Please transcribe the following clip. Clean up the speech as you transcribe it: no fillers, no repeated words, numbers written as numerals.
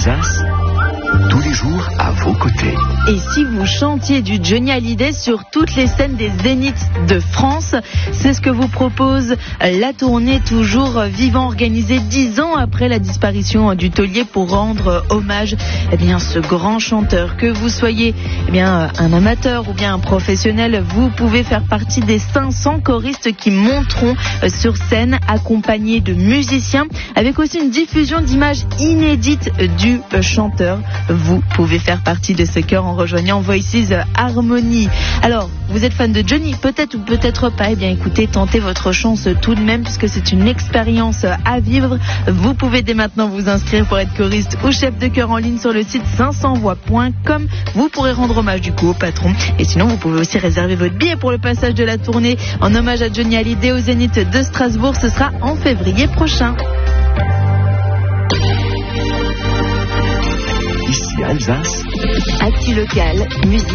Alsace, tous les jours à vos côtés. Et si vous chantiez du Johnny Hallyday sur toutes les scènes des Zéniths de France, c'est ce que vous propose la tournée Toujours Vivant, organisée 10 ans après la disparition du taulier pour rendre hommage à ce grand chanteur. Que vous soyez un amateur ou bien un professionnel, vous pouvez faire partie des 500 choristes qui monteront sur scène accompagnés de musiciens, avec aussi une diffusion d'images inédites du chanteur. Vous pouvez faire partie de ce chœur en rejoignant Voices Harmony. Alors, vous êtes fan de Johnny, peut-être ou peut-être pas. Écoutez, tentez votre chance tout de même, puisque c'est une expérience à vivre. Vous pouvez dès maintenant vous inscrire pour être choriste ou chef de chœur en ligne sur le site 500voix.com. Vous pourrez rendre hommage du coup au patron. Et sinon, vous pouvez aussi réserver votre billet pour le passage de la tournée en hommage à Johnny Hallyday au Zénith de Strasbourg. Ce sera en février prochain. Ici Alsace, Actu local, musique.